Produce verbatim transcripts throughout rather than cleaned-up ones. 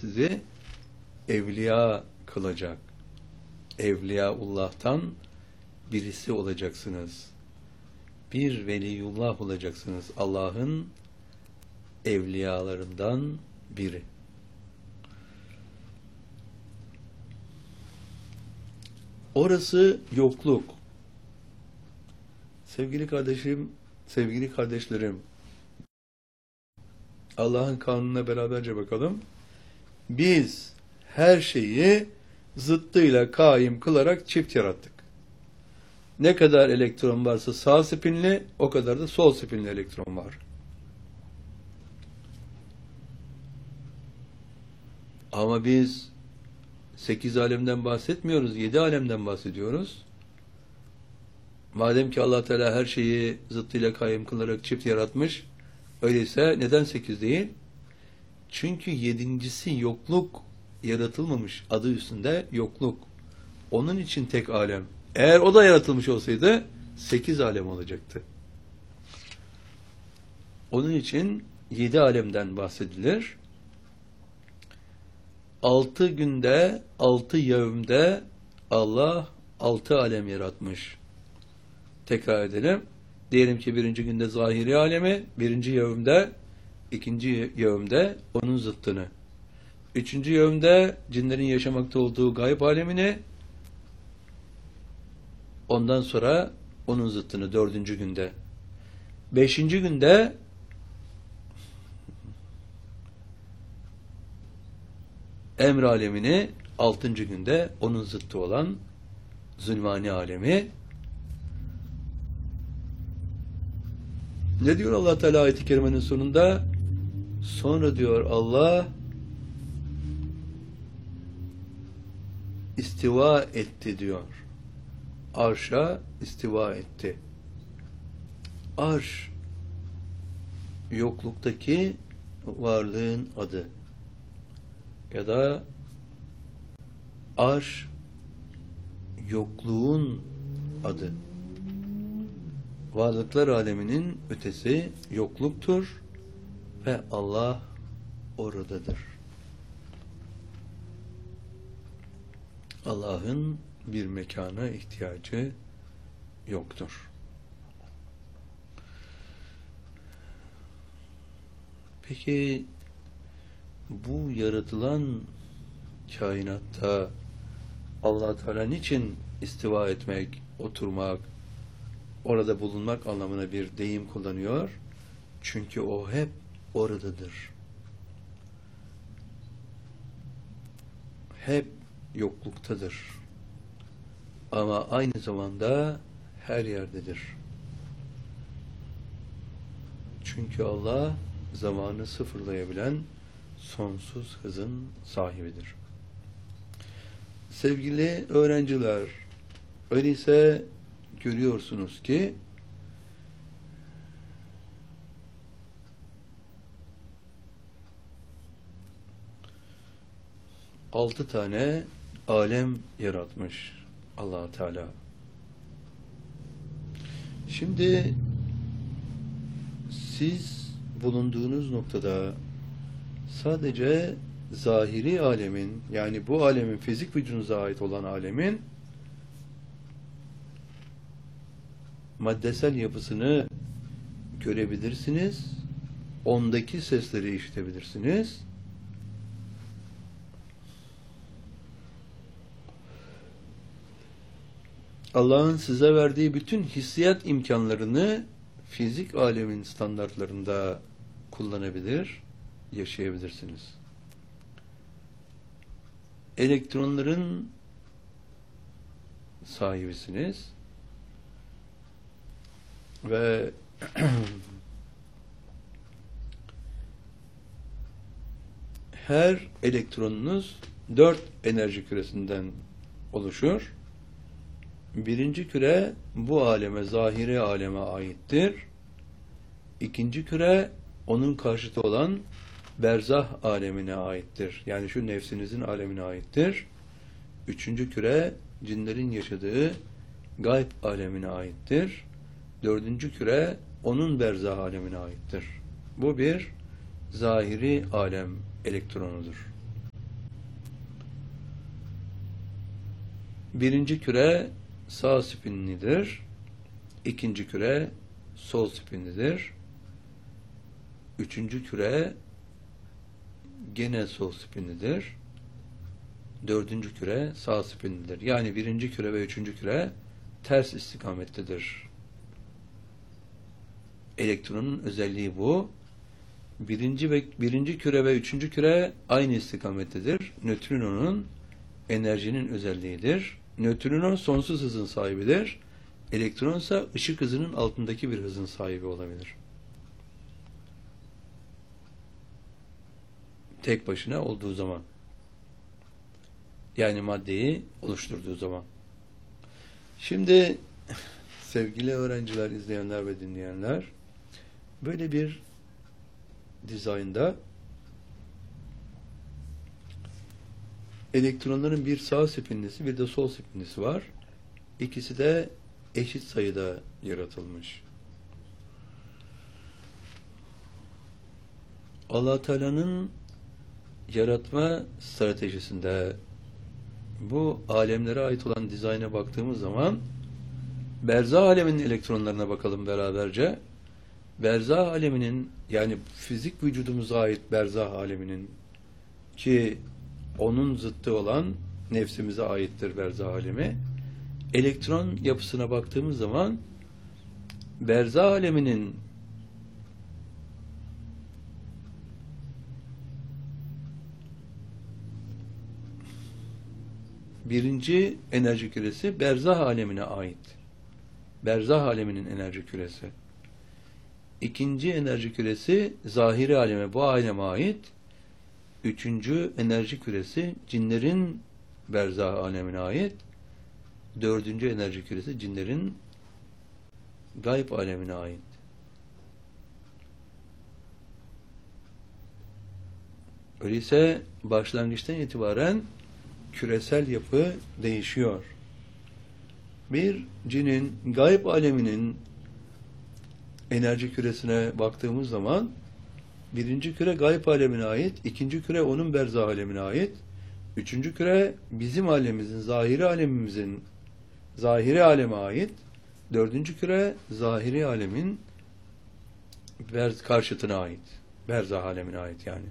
sizi evliya kılacak. Evliyaullah'tan birisi olacaksınız. Bir veliyullah olacaksınız. Allah'ın evliyalarından biri. Orası yokluk. Sevgili kardeşim, sevgili kardeşlerim, Allah'ın kanununa beraberce bakalım. Biz her şeyi zıttıyla kaim kılarak çift yarattık. Ne kadar elektron varsa sağ spinli, o kadar da sol spinli elektron var. Ama biz sekiz alemden bahsetmiyoruz, yedi alemden bahsediyoruz. Madem ki Allah Teala her şeyi zıttıyla kaim kılarak çift yaratmış, öyleyse neden sekiz değil? Çünkü yedincisi yokluk, yaratılmamış, adı üstünde yokluk. Onun için tek alem. Eğer o da yaratılmış olsaydı sekiz alem olacaktı. Onun için yedi alemden bahsedilir. Altı günde, altı yevmde Allah altı alem yaratmış. Tekrar edelim. Diyelim ki birinci günde zahiri alemi, birinci yevmde, ikinci yevmde onun zıttını. Üçüncü yevmde cinlerin yaşamakta olduğu gayb alemini, ondan sonra onun zıttını dördüncü günde. Beşinci günde emr alemini, altıncı günde onun zıttı olan zulmani alemi. Ne diyor Allah Teala ayet-i kerimenin sonunda? Sonra diyor Allah istiva etti diyor. Arşa istiva etti. Arş yokluktaki varlığın adı. Ya da arş yokluğun adı. Varlıklar aleminin ötesi yokluktur ve Allah oradadır. Allah'ın bir mekana ihtiyacı yoktur. Peki bu yaratılan kainatta Allah Teala niçin istiva etmek, oturmak, orada bulunmak anlamına bir deyim kullanıyor? Çünkü o hep oradadır. Hep yokluktadır. Ama aynı zamanda her yerdedir. Çünkü Allah zamanı sıfırlayabilen sonsuz hızın sahibidir. Sevgili öğrenciler, öyleyse görüyorsunuz ki altı tane alem yaratmış Allah Teala. Şimdi siz bulunduğunuz noktada sadece zahiri alemin, yani bu alemin, fizik vücudunuza ait olan alemin maddesel yapısını görebilirsiniz. Ondaki sesleri işitebilirsiniz. Allah'ın size verdiği bütün hissiyat imkanlarını fizik alemin standartlarında kullanabilir, yaşayabilirsiniz. Elektronların sahibisiniz ve her elektronunuz dört enerji küresinden oluşur. Birinci küre bu aleme, zahiri aleme aittir. İkinci küre onun karşıtı olan berzah alemine aittir. Yani şu nefsinizin alemine aittir. Üçüncü küre cinlerin yaşadığı gayb alemine aittir. Dördüncü küre onun berzah alemine aittir. Bu bir zahiri alem elektronudur. Birinci küre sağ spinlidir. İkinci küre sol spinlidir. Üçüncü küre gene sol spinlidir. Dördüncü küre sağ spinlidir. Yani birinci küre ve üçüncü küre ters istikamettedir. Elektronun özelliği bu. Birinci ve birinci küre ve üçüncü küre aynı istikamettedir. Nötrinonun enerjinin özelliğidir. Nötrino sonsuz hızın sahibidir. Elektron ise ışık hızının altındaki bir hızın sahibi olabilir. Tek başına olduğu zaman. Yani maddeyi oluşturduğu zaman. Şimdi sevgili öğrenciler, izleyenler ve dinleyenler, böyle bir dizaynda elektronların bir sağ spinlisi bir de sol spinlisi var. İkisi de eşit sayıda yaratılmış. Allah Teala'nın yaratma stratejisinde bu alemlere ait olan dizayna baktığımız zaman berzah aleminin elektronlarına bakalım beraberce. Berzah aleminin, yani fizik vücudumuza ait berzah aleminin, ki onun zıttı olan nefsimize aittir berzah alemi. Elektron yapısına baktığımız zaman berzah aleminin birinci enerji küresi berzah alemine ait. Berzah aleminin enerji küresi. İkinci enerji küresi zahiri aleme, bu aleme ait. Üçüncü enerji küresi cinlerin berzah alemine ait. Dördüncü enerji küresi cinlerin gayb alemine ait. Öyleyse başlangıçtan itibaren küresel yapı değişiyor. Bir cinin gayb aleminin enerji küresine baktığımız zaman birinci küre gayb alemine ait, ikinci küre onun berzah alemine ait, üçüncü küre bizim alemimizin, zahiri alemimizin zahiri aleme ait, dördüncü küre zahiri alemin berz karşıtına ait, berzah alemine ait yani.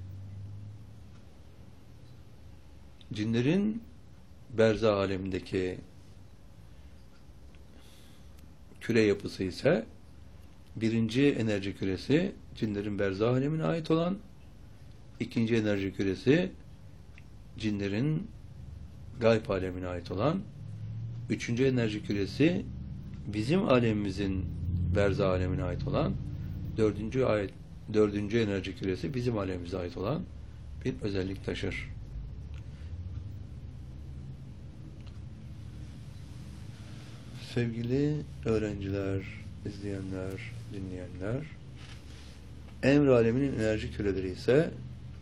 Cinlerin berzah alemindeki küre yapısı ise birinci enerji küresi cinlerin berzah alemine ait olan, ikinci enerji küresi cinlerin gayb alemine ait olan, üçüncü enerji küresi bizim alemimizin berzah alemine ait olan, dördüncü, ait, dördüncü enerji küresi bizim alemimize ait olan bir özellik taşır. Sevgili öğrenciler, izleyenler, dinleyenler, emr aleminin enerji küreleri ise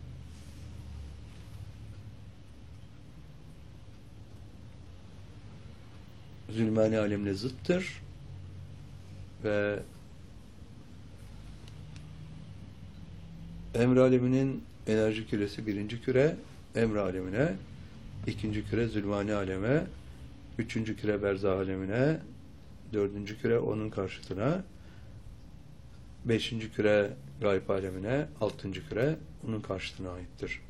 zulmani alemle zıttır ve emr aleminin enerji küresi birinci küre emr alemine, ikinci küre zulmani aleme, üçüncü küre berzah alemine, dördüncü küre onun karşıtına, beşinci küre gayb alemine, altıncı küre onun karşıtına aittir.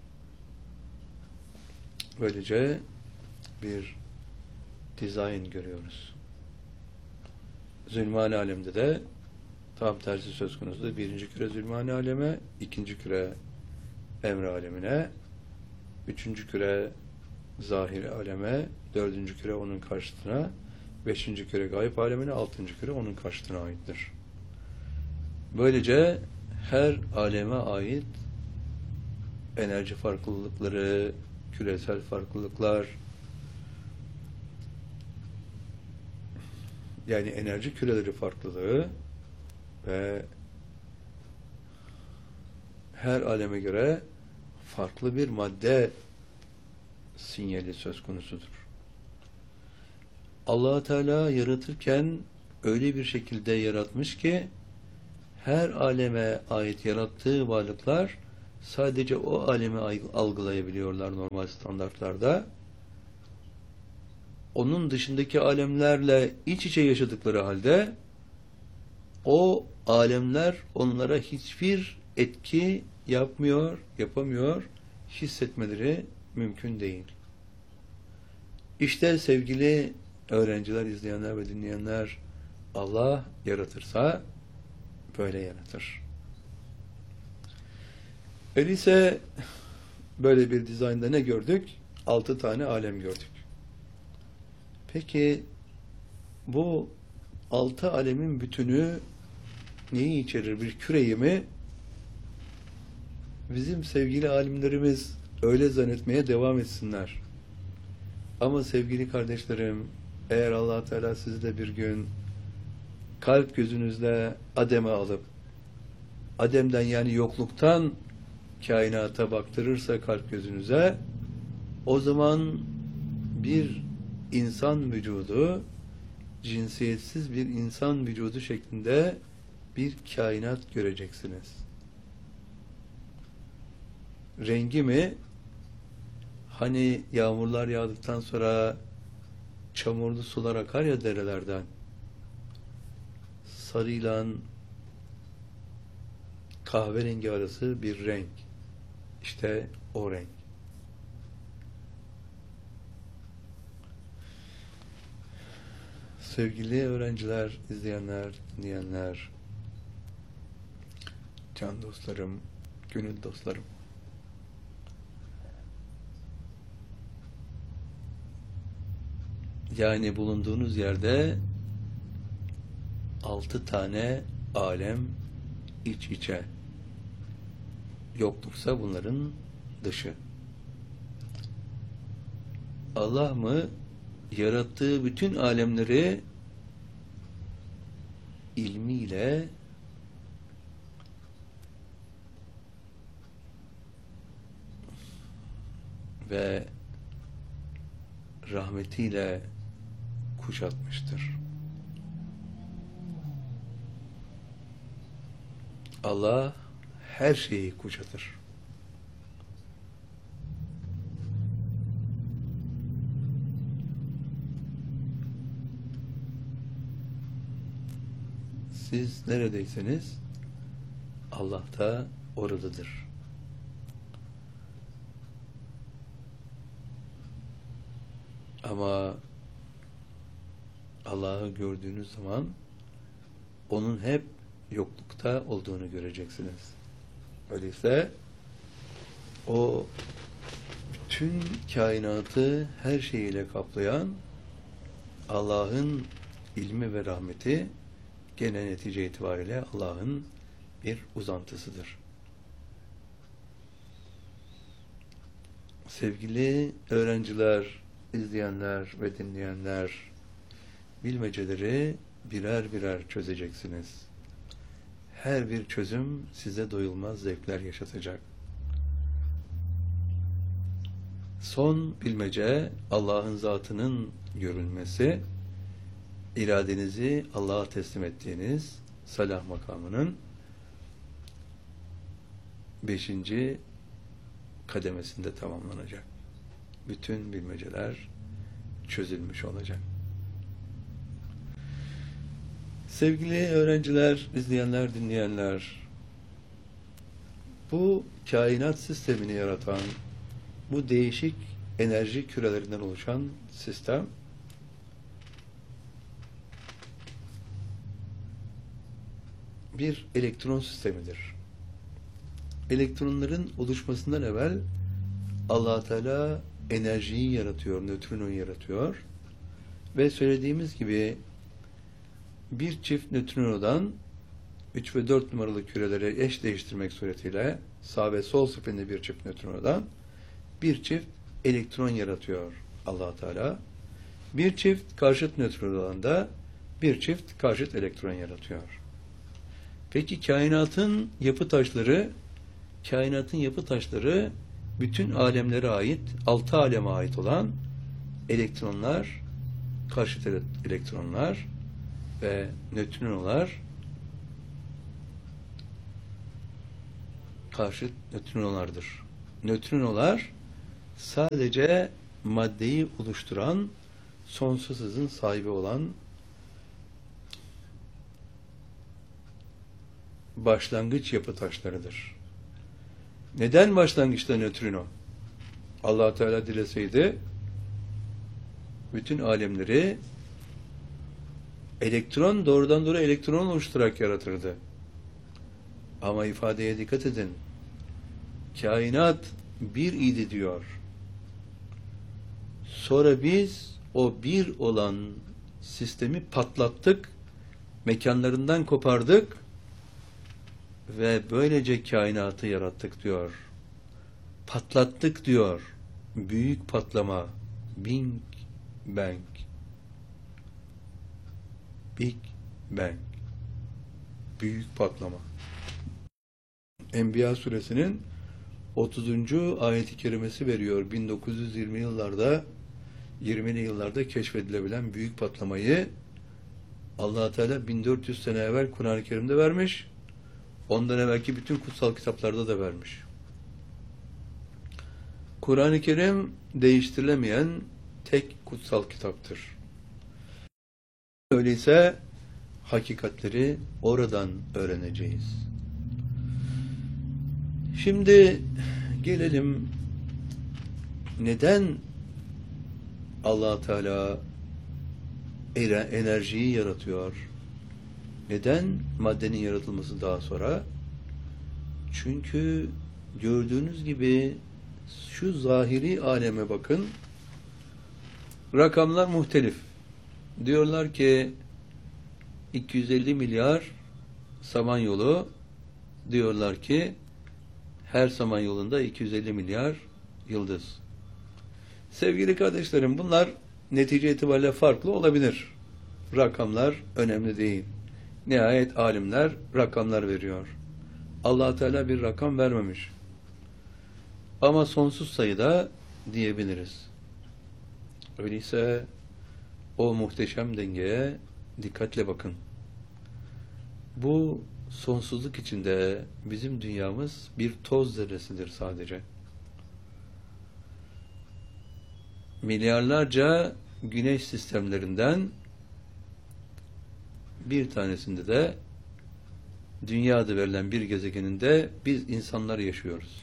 Böylece bir dizayn görüyoruz. Zulmani alemde de tam tersi söz konusu. Birinci küre zulmani aleme, ikinci küre emr alemine, üçüncü küre zahiri aleme, dördüncü küre onun karşıtına, beşinci küre gayb alemine, altıncı küre onun karşıtına aittir. Böylece her aleme ait enerji farklılıkları, küresel farklılıklar, yani enerji küreleri farklılığı ve her aleme göre farklı bir madde sinyali söz konusudur. Allah Teala yaratırken öyle bir şekilde yaratmış ki her aleme ait yarattığı varlıklar sadece o alemi algılayabiliyorlar normal standartlarda. onun dışındaki alemlerle iç içe yaşadıkları halde o alemler onlara hiçbir etki yapmıyor, yapamıyor, hissetmeleri mümkün değil. İşte sevgili öğrenciler, izleyenler ve dinleyenler, Allah yaratırsa böyle yaratır. Öyleyse böyle bir dizaynda ne gördük? Altı tane alem gördük. Peki bu altı alemin bütünü neyi içerir? Bir küreyi mi? Bizim sevgili alimlerimiz öyle zannetmeye devam etsinler. Ama sevgili kardeşlerim, eğer Allah Teala sizi de bir gün kalp gözünüzle Adem'e alıp Adem'den, yani yokluktan kainata baktırırsa kalp gözünüze, o zaman bir insan vücudu, cinsiyetsiz bir insan vücudu şeklinde bir kainat göreceksiniz. Rengi mi? Hani yağmurlar yağdıktan sonra çamurlu sular akar ya derelerden. Sarıyla kahverengi arası bir renk. İşte o renk. Sevgili öğrenciler, izleyenler, dinleyenler, can dostlarım, gönül dostlarım. Yani bulunduğunuz yerde altı tane alem iç içe. Yokluksa bunların dışı. Allah mı yarattığı bütün alemleri ilmiyle ve rahmetiyle kuşatmıştır. Allah her şeyi kuşatır. Siz neredeyseniz Allah da oradadır. Ama Allah'ı gördüğünüz zaman onun hep yoklukta olduğunu göreceksiniz. Öyleyse o bütün kainatı her şeyiyle kaplayan Allah'ın ilmi ve rahmeti gene netice itibariyle Allah'ın bir uzantısıdır. Sevgili öğrenciler, izleyenler ve dinleyenler, bilmeceleri birer birer çözeceksiniz. Her bir çözüm size doyulmaz zevkler yaşatacak. Son bilmece Allah'ın zatının görülmesi, iradenizi Allah'a teslim ettiğiniz salah makamının beşinci kademesinde tamamlanacak. Bütün bilmeceler çözülmüş olacak. Sevgili öğrenciler, izleyenler, dinleyenler, bu kainat sistemini yaratan, bu değişik enerji kürelerinden oluşan sistem, bir elektron sistemidir. Elektronların oluşmasından evvel Allah Teala enerjiyi yaratıyor, nötrinoyu yaratıyor ve söylediğimiz gibi bir çift nötrinodan üç ve dört numaralı küreleri eş değiştirmek suretiyle sağ ve sol spinli bir çift nötrinodan bir çift elektron yaratıyor Allah Teala. Bir çift karşıt nötrinodan da bir çift karşıt elektron yaratıyor. Peki kainatın yapı taşları, kainatın yapı taşları bütün alemlere ait, altı aleme ait olan elektronlar, karşıt elektronlar ve nötrinolar, karşıt nötrinolardır. Nötrinolar sadece maddeyi oluşturan sonsuz hızın sahibi olan başlangıç yapı taşlarıdır. Neden başlangıçta nötrino? Allah Teala dileseydi bütün alemleri elektron, doğrudan doğru elektron oluşturarak yaratırdı. Ama ifadeye dikkat edin. Kainat bir idi diyor. Sonra biz o bir olan sistemi patlattık, mekanlarından kopardık ve böylece kainatı yarattık diyor. Patlattık diyor. Büyük patlama. Big Bang. Big Bang. Büyük patlama. Enbiya suresinin otuzuncu ayet-i kerimesi veriyor. bin dokuz yüz yirmi yıllarda yirmili yıllarda keşfedilebilen büyük patlamayı Allah Teala bin dört yüz sene evvel Kur'an-ı Kerim'de vermiş. Ondan evvelki bütün kutsal kitaplarda da vermiş. Kur'an-ı Kerim değiştirilemeyen tek kutsal kitaptır. Öyleyse hakikatleri oradan öğreneceğiz. Şimdi gelelim neden Allah Teala enerjiyi yaratıyor? Neden maddenin yaratılması daha sonra? Çünkü gördüğünüz gibi şu zahiri aleme bakın. Rakamlar muhtelif. Diyorlar ki iki yüz elli milyar samanyolu, diyorlar ki her samanyolunda iki yüz elli milyar yıldız. Sevgili kardeşlerim, bunlar netice itibariyle farklı olabilir. Rakamlar önemli değil. Nihayet alimler rakamlar veriyor. Allah Teala bir rakam vermemiş. Ama sonsuz sayıda diyebiliriz. Öyleyse o muhteşem dengeye dikkatle bakın. Bu sonsuzluk içinde bizim dünyamız bir toz zerresidir sadece. Milyarlarca güneş sistemlerinden bir tanesinde de dünya adı verilen bir gezegeninde biz insanlar yaşıyoruz.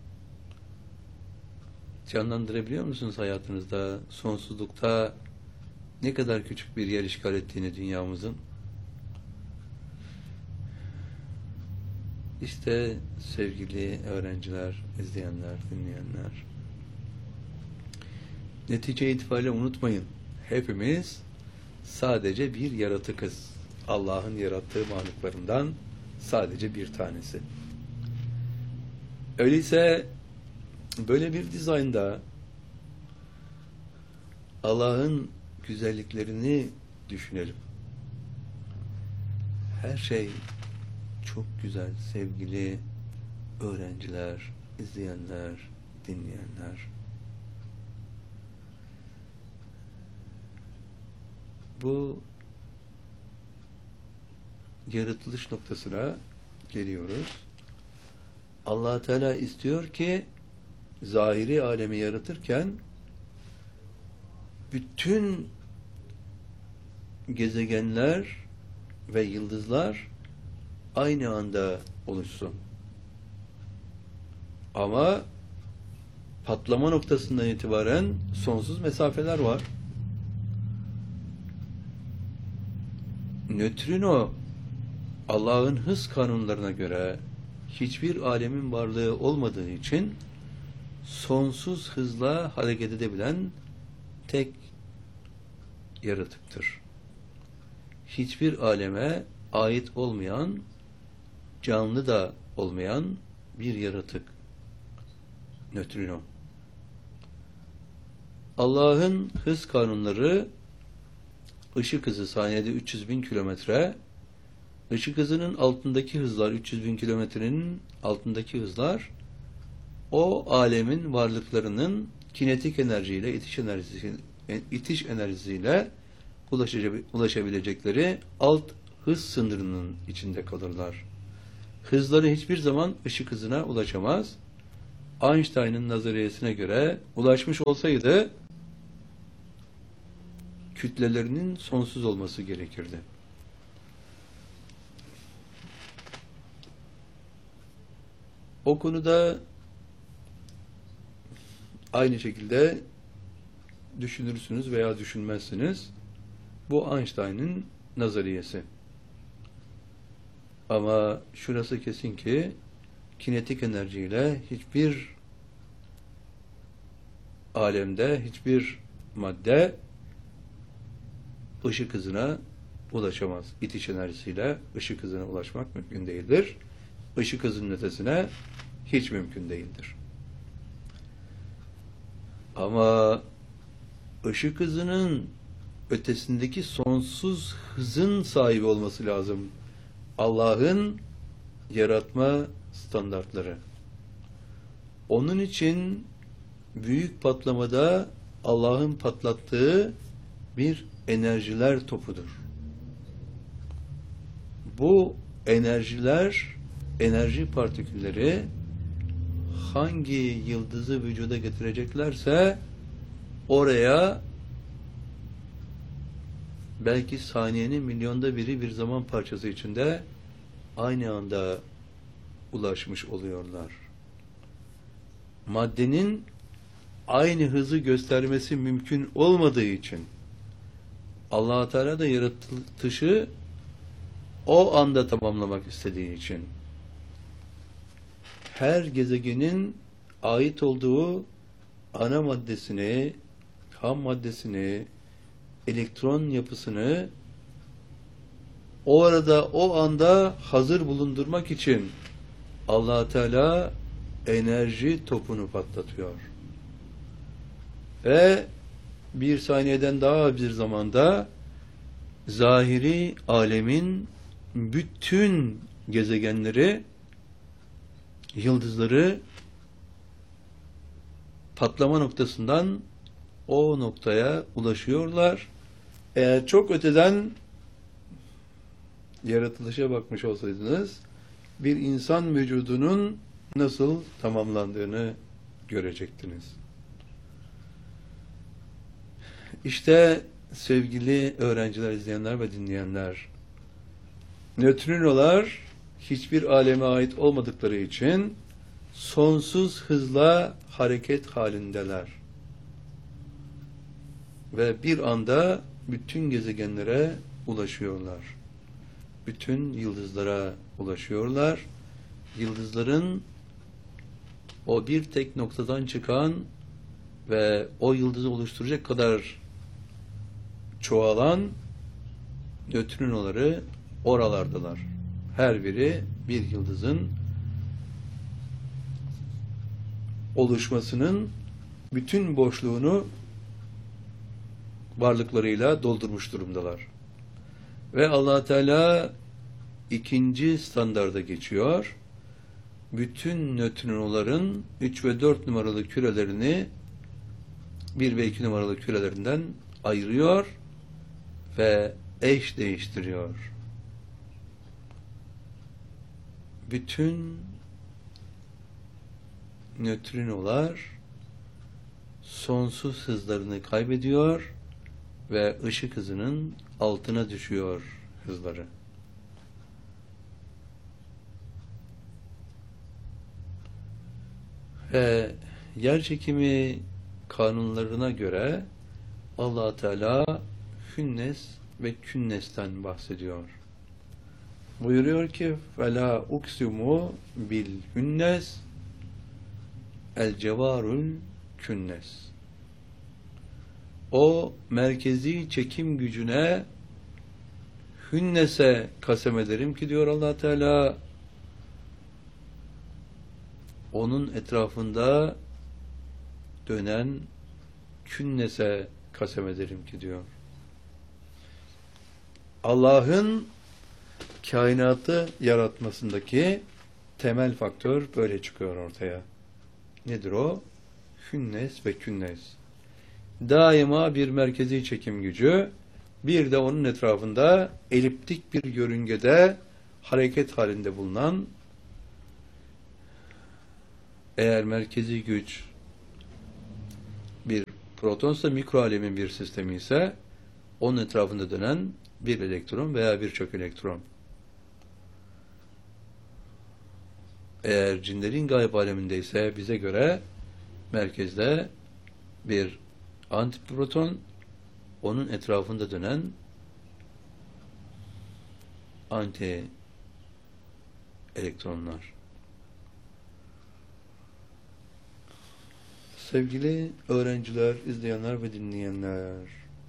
Canlandırabiliyor musunuz hayatınızda sonsuzlukta ne kadar küçük bir yer işgal ettiğini dünyamızın? İşte sevgili öğrenciler, izleyenler, dinleyenler, netice itibariyle unutmayın, hepimiz sadece bir yaratıkız. Allah'ın yarattığı mahluklarından sadece bir tanesi. Öyleyse böyle bir dizaynda Allah'ın güzelliklerini düşünelim. Her şey çok güzel sevgili öğrenciler, izleyenler, dinleyenler. Bu yaratılış noktasına geliyoruz. Allah Teala istiyor ki zahiri alemi yaratırken bütün gezegenler ve yıldızlar aynı anda oluşsun. Ama patlama noktasından itibaren sonsuz mesafeler var. Nötrino Allah'ın hız kanunlarına göre hiçbir alemin varlığı olmadığı için sonsuz hızla hareket edebilen tek yaratıktır. Hiçbir aleme ait olmayan, canlı da olmayan bir yaratık. Nötrino. Allah'ın hız kanunları ışık hızı saniyede üç yüz bin kilometre, ışık hızının altındaki hızlar, üç yüz bin kilometrenin altındaki hızlar o alemin varlıklarının kinetik enerjiyle, itiş enerjisi, itiş enerjisiyle ulaşabilecekleri alt hız sınırının içinde kalırlar. Hızları hiçbir zaman ışık hızına ulaşamaz. Einstein'ın nazariyesine göre ulaşmış olsaydı kütlelerinin sonsuz olması gerekirdi. O konuda aynı şekilde düşünürsünüz veya düşünmezsiniz. Bu Einstein'ın nazariyesi. Ama şurası kesin ki kinetik enerjiyle hiçbir alemde, hiçbir madde ışık hızına ulaşamaz. İtiş enerjisiyle ışık hızına ulaşmak mümkün değildir. Işık hızının ötesine hiç mümkün değildir. Ama ışık hızının ötesindeki sonsuz hızın sahibi olması lazım. Allah'ın yaratma standartları. Onun için büyük patlamada Allah'ın patlattığı bir enerjiler topudur. Bu enerjiler, enerji partikülleri hangi yıldızı vücuda getireceklerse oraya belki saniyenin milyonda biri bir zaman parçası içinde aynı anda ulaşmış oluyorlar. Maddenin aynı hızı göstermesi mümkün olmadığı için Allah-u Teala da yaratışı o anda tamamlamak istediği için her gezegenin ait olduğu ana maddesini, ham maddesini, elektron yapısını o arada, o anda hazır bulundurmak için Allah-u Teala enerji topunu patlatıyor. Ve bir saniyeden daha bir zamanda zahiri alemin bütün gezegenleri, yıldızları patlama noktasından o noktaya ulaşıyorlar. Eğer çok öteden yaratılışa bakmış olsaydınız bir insan vücudunun nasıl tamamlandığını görecektiniz. İşte sevgili öğrenciler, izleyenler ve dinleyenler, nötrinolar hiçbir aleme ait olmadıkları için sonsuz hızla hareket halindeler. Ve bir anda bütün gezegenlere ulaşıyorlar. Bütün yıldızlara ulaşıyorlar. Yıldızların o bir tek noktadan çıkan ve o yıldızı oluşturacak kadar çoğalan nötrinoları oralardalar. Her biri bir yıldızın oluşmasının bütün boşluğunu varlıklarıyla doldurmuş durumdalar. Ve Allah Teala ikinci standarda geçiyor. Bütün nötrinoların üç ve dört numaralı kürelerini bir ve iki numaralı kürelerinden ayırıyor ve eş değiştiriyor. Bütün nötrinolar sonsuz hızlarını kaybediyor ve ışık hızının altına düşüyor hızları. Ve yerçekimi kanunlarına göre Allah Teala hünnes ve künnesten bahsediyor. Buyuruyor ki فَلَا اُقْسِمُ بِالْهُنَّسِ el-cevarul künnes. O merkezi çekim gücüne hünnese kasem ederim ki diyor Allah Teala, onun etrafında dönen künnese kasem ederim ki diyor. Allah'ın kainatı yaratmasındaki temel faktör böyle çıkıyor ortaya. Nedir o? Hünnes ve künnes. Daima bir merkezi çekim gücü, bir de onun etrafında eliptik bir yörüngede hareket halinde bulunan, eğer merkezi güç bir protonsa, mikro alemin bir sistemi ise Onun etrafında dönen bir elektron veya birçok elektron. Eğer cinlerin gayb alemindeyse bize göre merkezde bir antiproton, onun etrafında dönen anti elektronlar. Sevgili öğrenciler, izleyenler ve dinleyenler,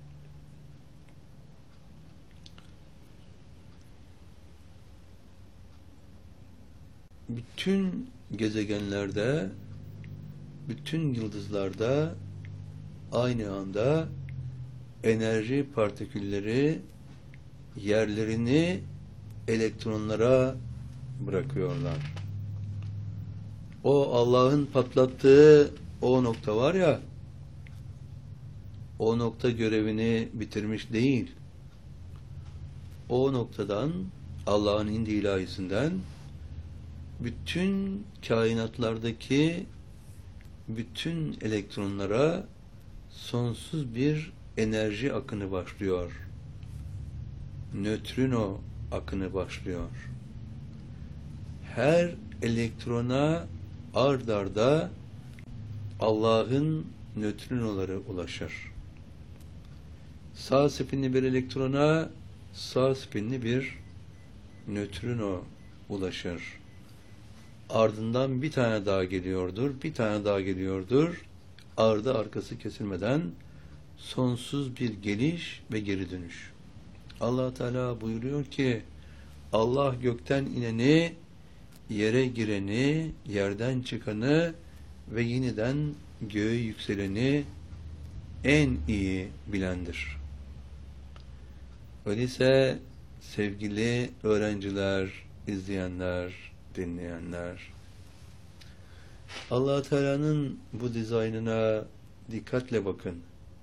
bütün gezegenlerde, bütün yıldızlarda aynı anda enerji partikülleri yerlerini elektronlara bırakıyorlar. O Allah'ın patlattığı o nokta var ya, o nokta görevini bitirmiş değil. O noktadan, Allah'ın indi ilahisinden bütün kainatlardaki bütün elektronlara sonsuz bir enerji akını başlıyor. Nötrino akını başlıyor. Her elektrona ard arda Allah'ın nötrinoları ulaşır. Sağ spinli bir elektrona sağ spinli bir nötrino ulaşır. Ardından bir tane daha geliyordur, bir tane daha geliyordur. Ardı arkası kesilmeden sonsuz bir geliş ve geri dönüş. Allah Teala buyuruyor ki, Allah gökten ineni, yere gireni, yerden çıkanı ve yeniden göğe yükseleni en iyi bilendir. Öyleyse sevgili öğrenciler, izleyenler, dinleyenler, Allah Teala'nın bu dizaynına dikkatle bakın.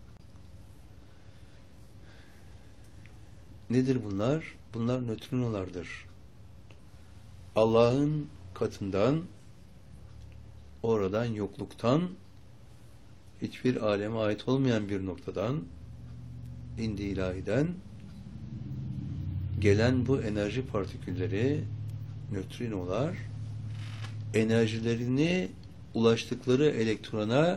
Nedir bunlar? Bunlar nötrinolardır. Allah'ın katından, oradan, yokluktan, hiçbir aleme ait olmayan bir noktadan, indi ilahiden gelen bu enerji partikülleri, nötrinolar, enerjilerini ulaştıkları elektrona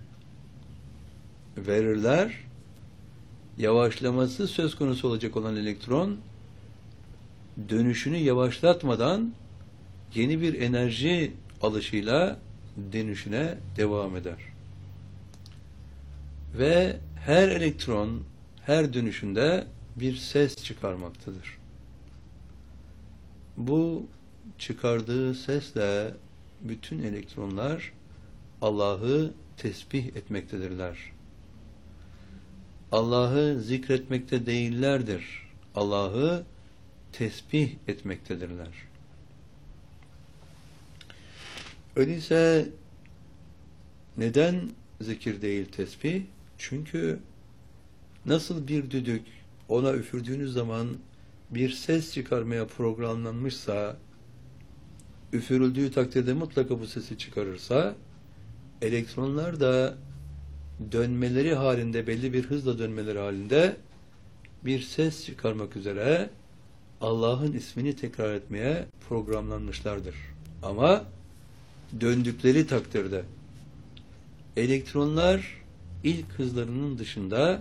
verirler. Yavaşlaması söz konusu olacak olan elektron, dönüşünü yavaşlatmadan yeni bir enerji alışıyla dönüşüne devam eder. Ve her elektron, her dönüşünde bir ses çıkarmaktadır. Bu çıkardığı sesle bütün elektronlar Allah'ı tesbih etmektedirler. Allah'ı zikretmekte değillerdir. Allah'ı tesbih etmektedirler. Öyleyse neden zikir değil tesbih? Çünkü nasıl bir düdük ona üfürdüğünüz zaman bir ses çıkarmaya programlanmışsa, üfürüldüğü takdirde mutlaka bu sesi çıkarırsa, elektronlar da dönmeleri halinde, belli bir hızla dönmeleri halinde bir ses çıkarmak üzere Allah'ın ismini tekrar etmeye programlanmışlardır. Ama döndükleri takdirde elektronlar ilk hızlarının dışında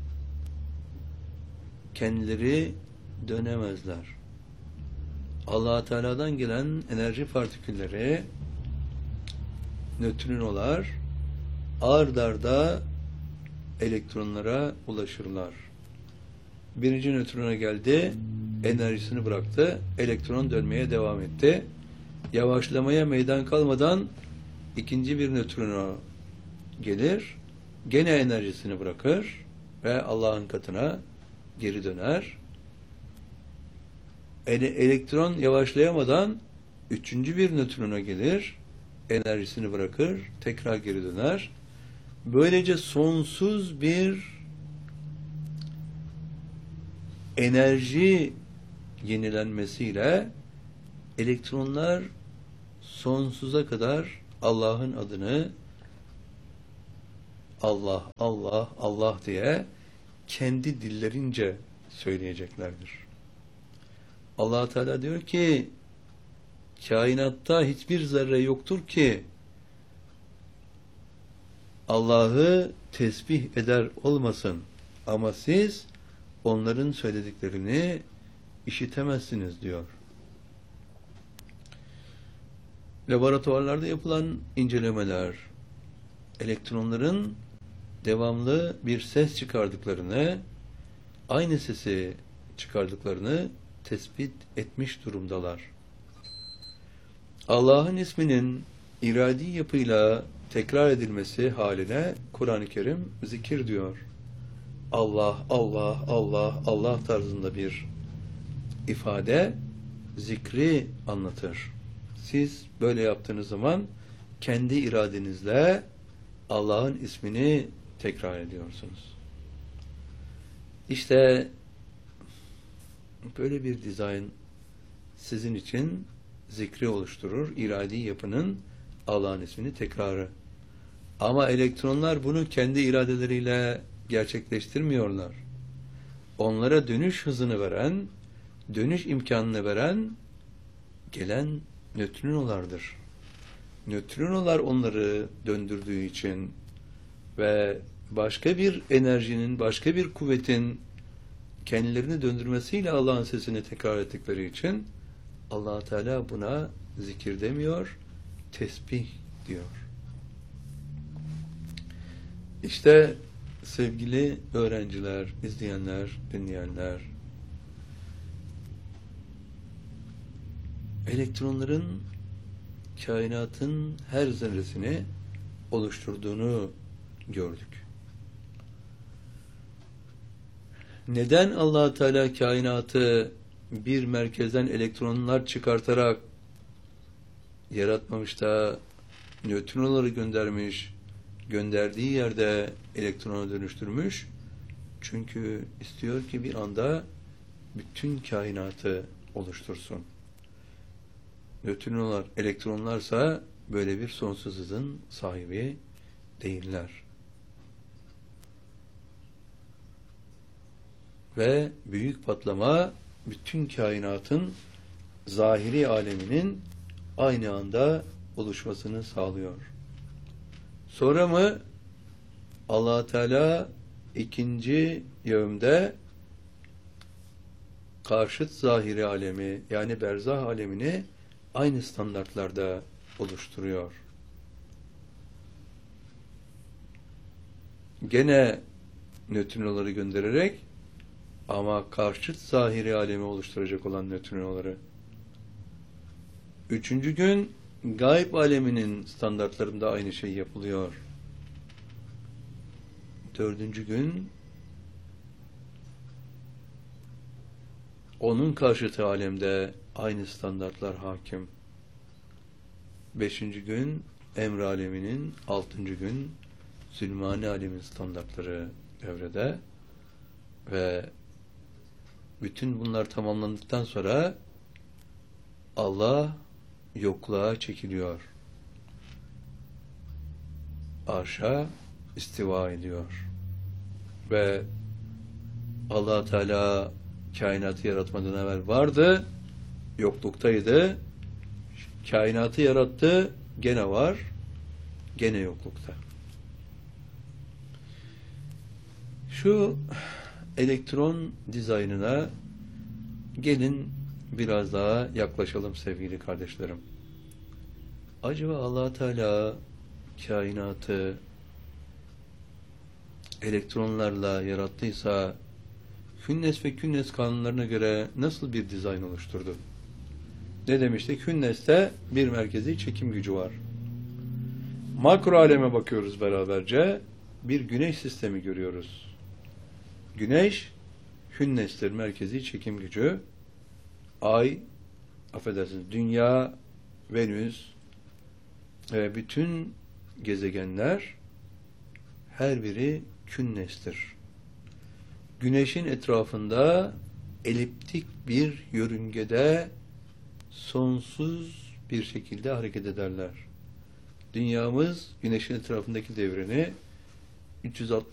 kendileri dönemezler. Allah Teala'dan gelen enerji partikülleri, nötrinolar ard arda elektronlara ulaşırlar. Birinci nötrona geldi, enerjisini bıraktı, elektron dönmeye devam etti. Yavaşlamaya meydan kalmadan ikinci bir nötrino gelir, gene enerjisini bırakır ve Allah'ın katına geri döner. Ele elektron yavaşlayamadan üçüncü bir nötrino gelir, enerjisini bırakır, tekrar geri döner. Böylece sonsuz bir enerji yenilenmesiyle elektronlar sonsuza kadar Allah'ın adını Allah, Allah, Allah diye kendi dillerince söyleyeceklerdir. Allah Teala diyor ki kainatta hiçbir zerre yoktur ki Allah'ı tesbih eder olmasın. Ama siz onların söylediklerini işitemezsiniz diyor. Laboratuvarlarda yapılan incelemeler, elektronların devamlı bir ses çıkardıklarını, aynı sesi çıkardıklarını tespit etmiş durumdalar. Allah'ın isminin iradi yapıyla tekrar edilmesi haline Kur'an-ı Kerim zikir diyor. Allah, Allah, Allah, Allah tarzında bir ifade zikri anlatır. Siz böyle yaptığınız zaman kendi iradenizle Allah'ın ismini tekrar ediyorsunuz. İşte böyle bir dizayn sizin için zikri oluşturur. İradi yapının Allah'ın ismini tekrarı. Ama elektronlar bunu kendi iradeleriyle gerçekleştirmiyorlar. Onlara dönüş hızını veren, dönüş imkanını veren gelen nötrinolardır. Nötrinolar onları döndürdüğü için ve başka bir enerjinin, başka bir kuvvetin kendilerini döndürmesiyle Allah'ın sesini tekrar ettikleri için Allah Teala buna zikir demiyor, tesbih diyor. İşte sevgili öğrenciler, izleyenler, dinleyenler, elektronların kainatın her zerresini oluşturduğunu gördük. Neden Allah Teala kainatı bir merkezden elektronlar çıkartarak yaratmamış da nötrinoları göndermiş, gönderdiği yerde elektrona dönüştürmüş? Çünkü istiyor ki bir anda bütün kainatı oluştursun. Nötrinolar, elektronlarsa böyle bir sonsuz hızın sahibi değiller. Ve büyük patlama bütün kainatın zahiri aleminin aynı anda oluşmasını sağlıyor. Sonra mı Allah Teala ikinci yevmde karşıt zahiri alemi yani berzah alemini aynı standartlarda oluşturuyor. Gene nötrinoları göndererek ama karşıt zahiri alemi oluşturacak olan nötrinoları. Üçüncü gün gayb aleminin standartlarında aynı şey yapılıyor. Dördüncü gün onun karşıtı alemde aynı standartlar hakim. Beşinci gün emr aleminin, altıncı gün zulmani alemin standartları devrede ve bütün bunlar tamamlandıktan sonra Allah yokluğa çekiliyor. Arşa istiva ediyor. Ve Allah Teala kainatı yaratmadan evvel vardı, yokluktaydı. Kainatı yarattı, gene var, gene yoklukta. Şu elektron dizaynına gelin biraz daha yaklaşalım sevgili kardeşlerim. Acaba Allah Teala kainatı elektronlarla yarattıysa Künnes ve Künnes kanunlarına göre nasıl bir dizayn oluşturdu? Ne demiştik? Künnes'te bir merkezi çekim gücü var. Makro aleme bakıyoruz beraberce. Bir güneş sistemi görüyoruz. Güneş, Künnes'tir merkezi çekim gücü. Ay, affedersiniz, Dünya, Venüs ve bütün gezegenler her biri Künnes'tir. Güneşin etrafında eliptik bir yörüngede sonsuz bir şekilde hareket ederler. Dünyamız Güneşin etrafındaki devreni üç yüz altmış